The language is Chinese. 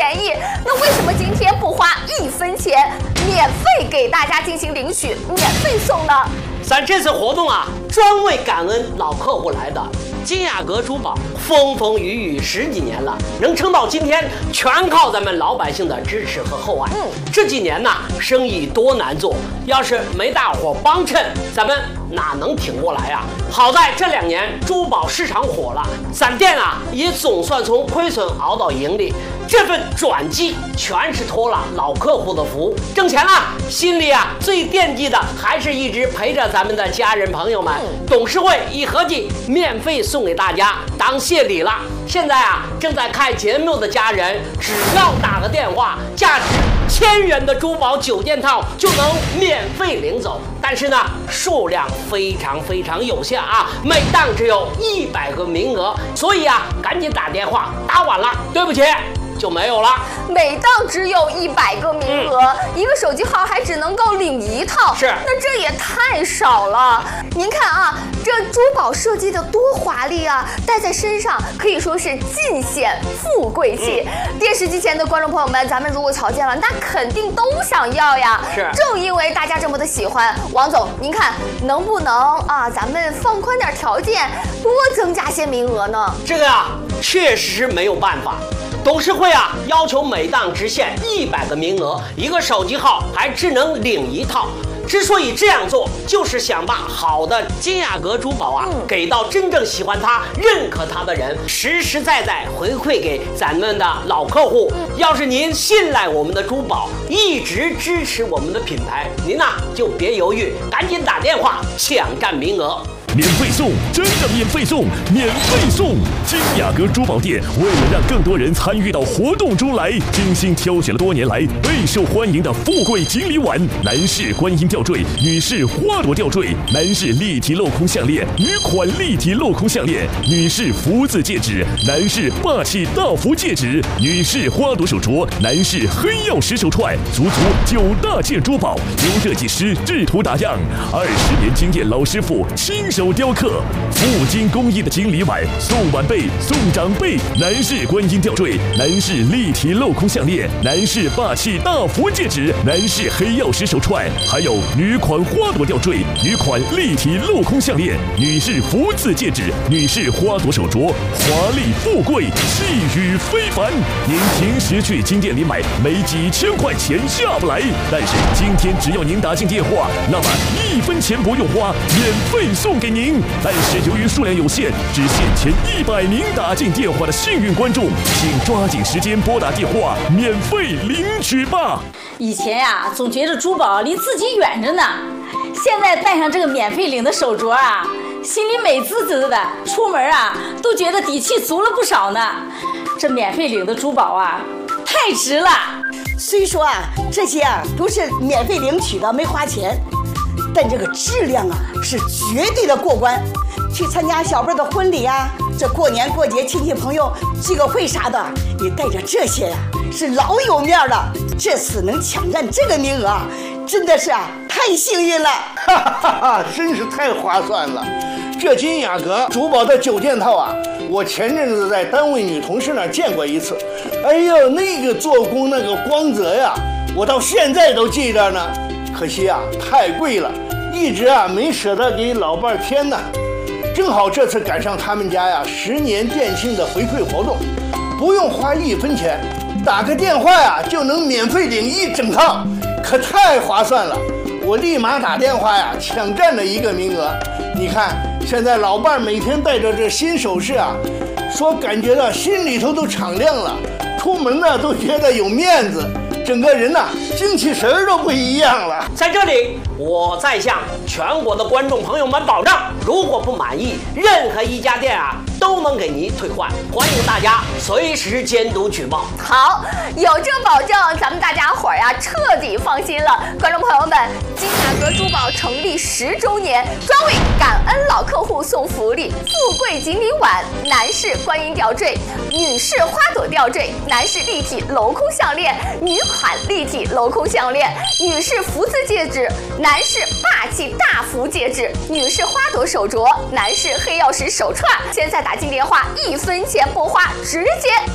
便宜，那为什么今天不花1分钱，免费给大家进行领取，免费送呢？ 咱这次活动啊，专为感恩老客户来的。金雅阁珠宝风风雨雨10几年了，能撑到今天，全靠咱们老百姓的支持和厚爱。这几年呢，生意多难做，要是没大伙帮衬，咱们哪能挺过来啊？好在这2年珠宝市场火了，咱店啊也总算从亏损熬到盈利。这份转机全是托了老客户的福，挣钱了，心里啊最惦记的还是一直陪着咱们的家人朋友们。董事会一合计，免费送给大家当谢礼了。现在啊，正在看节目的家人，只要打个电话，价值1000元的珠宝9件套就能免费领走。但是呢，数量非常有限啊，每档只有100个名额，所以啊，赶紧打电话，打晚了，对不起，就没有了。 每档只有100个名额，一个手机号还只能够领1套， 是， 那这也太少了。您看啊，这珠宝设计的多华丽啊，戴在身上可以说是尽显富贵气。电视机前的观众朋友们，咱们如果瞧见了，那肯定都想要呀。 是， 正因为大家这么的喜欢，王总，您看能不能啊，咱们放宽点条件，多增加些名额呢？ 这个啊，确实没有办法。董事会啊，要求每档只限100个名额，一个手机号还只能领1套。之所以这样做，就是想把好的金雅阁珠宝啊，给到真正喜欢它、认可它的人，实实在在回馈给咱们的老客户。要是您信赖我们的珠宝，一直支持我们的品牌，您呐就别犹豫，赶紧打电话抢占名额。 免费送，真的免费送，免费送！金雅阁珠宝店为了让更多人参与到活动中来，精心挑选了多年来备受欢迎的富贵锦鲤碗、男士观音吊坠、女士花朵吊坠、男士立体镂空项链、女款立体镂空项链、女士福字戒指、男士霸气大福戒指、女士花朵手镯、男士黑曜石手串，足9大件珠宝由设计师制图打样，20年经验老师傅亲手雕刻，富金工艺的锦鲤碗送晚辈送长辈，男士观音吊坠，男士立体镂空项链，男士霸气大福戒指，男士黑曜石手串，还有女款花朵吊坠，女款立体镂空项链，女士福字戒指，女士花朵手镯，华丽富贵，气宇非凡。您平时去金店里买，没几千块钱下不来，但是今天只要您打进电话，那么1分钱不用花，免费送给您。但是由于数量有限，只限前100名打进电话的幸运观众，请抓紧时间拨打电话，免费领取吧。 以前呀，总觉得珠宝离自己远着呢，现在戴上这个免费领的手镯啊，心里美滋滋的，出门啊都觉得底气足了不少呢。这免费领的珠宝啊，太值了。 虽说啊，这些啊都是免费领取的，没花钱。但这个质量啊是绝对的过关。去参加小辈的婚礼啊，这过年过节亲戚朋友聚个会啥的，你带着这些呀，是老有面了。这次能抢占这个名额，真的是啊太幸运了。 哈哈哈，真是太划算了。这金雅阁珠宝的9件套啊，我前阵子在单位女同事那儿见过一次。哎呦，那个做工那个光泽呀，我到现在都记着呢。可惜啊，太贵了，一直啊没舍得给老伴添呢。正好这次赶上他们家呀10年店庆的回馈活动，不用花1分钱，打个电话呀就能免费领1整套，可太划算了。我立马打电话呀抢占了1个名额。你看现在老伴每天带着这新首饰啊，说感觉到心里头都敞亮了，出门呢都觉得有面子，整个人呐精气神儿都不一样了。 在这里，我再向全国的观众朋友们保证，如果不满意，任何一家店啊都能给您退换。欢迎大家随时监督举报。 好，有这保证，咱们大家伙儿呀彻底放心了。观众朋友们，金雅阁珠宝成立10周年，专为感恩老客户送福利：富贵锦鲤碗、男士观音吊坠、女士花朵吊坠、男士立体镂空项链、女款立体镂空项链、女士福字戒指、男士霸气大福戒指、女士花朵手镯、男士黑曜石手串。现在打进电话，1分钱不花，直接